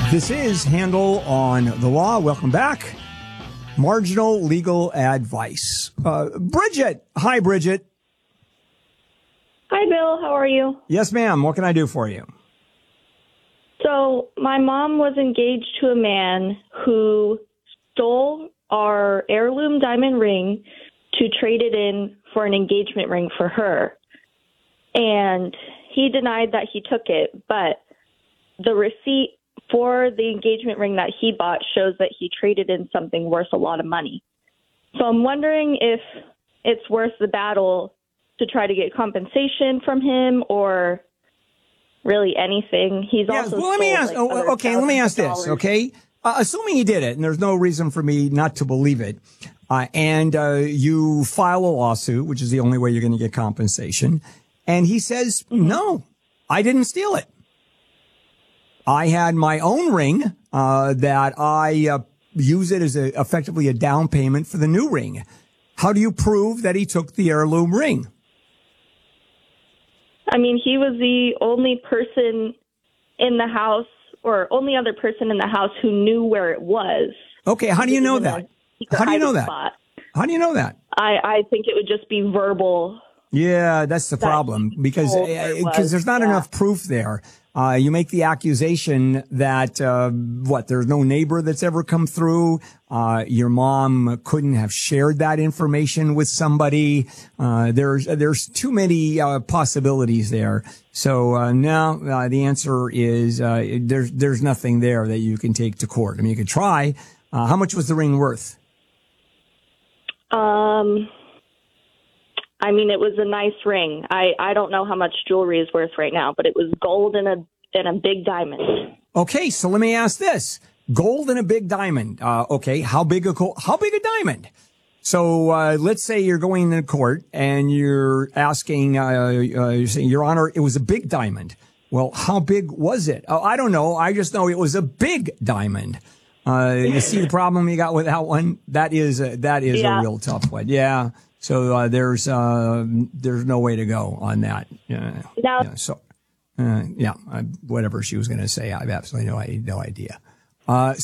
This is Handel on the Law. Welcome back. Marginal Legal Advice. Bridget. Hi, Bridget. Hi, Bill. How are you? Yes, ma'am. What can I do for you? So my mom was engaged to a man who stole our heirloom diamond ring to trade it in for an engagement ring for her. And he denied that he took it, but the receipt for the engagement ring that he bought shows that he traded in something worth a lot of money. So I'm wondering if it's worth the battle to try to get compensation from him or really anything. He's also well, let me ask. Let me ask this. Okay, assuming he did it, and there's no reason for me not to believe it, and you file a lawsuit, which is the only way you're going to get compensation, and he says, "No, I didn't steal it. I had my own ring that I use it as effectively a down payment for the new ring." How do you prove that he took the heirloom ring? I mean, he was the only person in the house or only other person in the house who knew where it was. Okay, how do you know that? How do you know that? How do you know that? I think it would just be verbal. Yeah, that's the problem because there's not enough proof there. You make the accusation that, there's no neighbor that's ever come through. Your mom couldn't have shared that information with somebody. There's too many, possibilities there. So, no, the answer is, there's nothing there that you can take to court. I mean, you could try. How much was the ring worth? I mean, it was a nice ring. I don't know how much jewelry is worth right now, but it was gold and a big diamond. Okay, so let me ask this: gold and a big diamond. Okay, how big a diamond? So let's say you're going into court and you're asking, you're saying, Your Honor, it was a big diamond. Well, how big was it? Oh, I don't know. I just know it was a big diamond. You see the problem you got with that one? That is a real tough one. Yeah. So there's no way to go on that. Whatever she was going to say, I have absolutely no idea.